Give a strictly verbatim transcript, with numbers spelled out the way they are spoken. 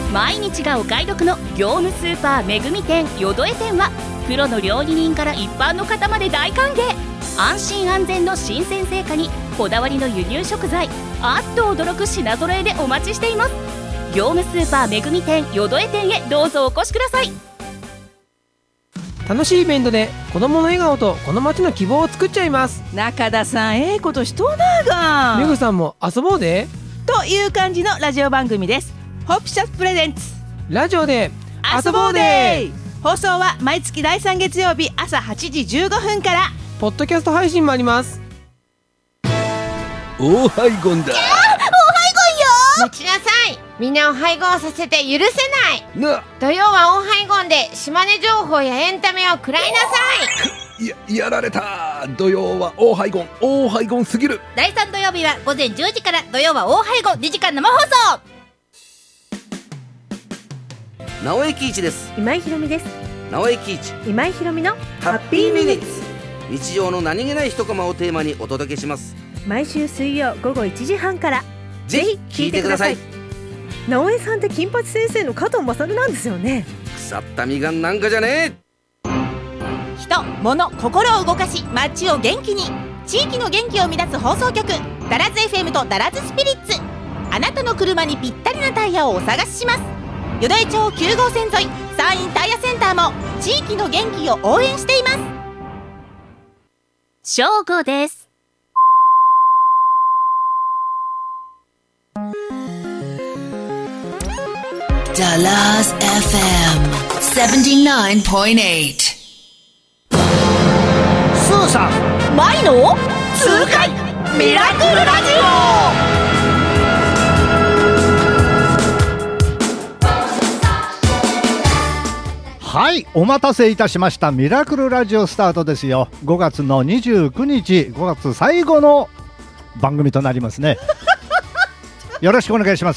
毎日がお買い得の業務スーパーめぐみ店よどえ店はプロの料理人から一般の方まで大歓迎。安心安全の新鮮成果にこだわりの輸入食材、あっと驚く品揃えでお待ちしています。業務スーパーめぐみ店よどえ店へどうぞお越しください。 楽しいイベントで子どもの笑顔とこの街の希望を作っちゃいます。 中田さん、ええことしとうながめぐさんも遊ぼうでという感じのラジオ番組です。ホピシャスプレゼンツラジオで遊ぼうで。放送は毎月だいさん月曜日朝はちじじゅうごふんから。 ポッドキャスト配信もあります。 オーハイゴンだ。 待ちなさい。みんなを配合させて許せないな。 土曜はオーハイゴンで島根情報やエンタメを食らいなさい。 や、やられた。土曜はオーハイゴン、オーハイゴンすぎる。 だいさん土曜日はごぜんじゅうじから土曜はオーハイゴンにじかん生放送。 直江喜一です。 今井ひろみです。 直江喜一、 今井ひろみのハッピーミニッツ。日常の何気ない一コマをテーマにお届けします。 毎週水曜午後いちじはんからぜひ聞いてください。 直江さんって金八先生の加藤勝なんですよね。 腐ったみがんなんかじゃねえ。 人、物、心を動かし街を元気に、地域の元気を生み出す放送局ダラズ エフエム とダラズスピリッツ。あなたの車にぴったりなタイヤをお探しします。淀江町きゅう号線沿い山陰タイヤセンターも地域の元気を応援しています。 正午です。 ダラズ エフエム ななじゅうきゅうてんはち。 スーさん、マイの痛快ミラクルラジオ。 はい、お待たせいたしました。ミラクルラジオスタートですよ。ごがつのにじゅうくにち、ごがつ最後の番組となりますね。よろしくお願いします。